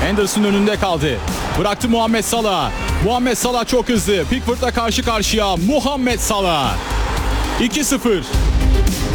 Henderson önünde kaldı. Bıraktı Muhammed Salah. Muhammed Salah çok hızlı. Pickford'la karşı karşıya. Muhammed Salah. 2-0.